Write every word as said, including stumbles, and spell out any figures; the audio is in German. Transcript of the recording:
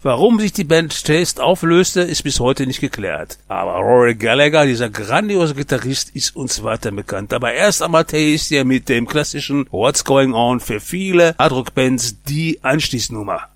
Warum sich die Band Taste auflöste, ist bis heute nicht geklärt. Aber Rory Gallagher, dieser grandiose Gitarrist, ist uns weiter bekannt. Aber erst einmal Taste ja mit dem klassischen What's Going On für viele Hardrock-Bands die Anstiegsnummer.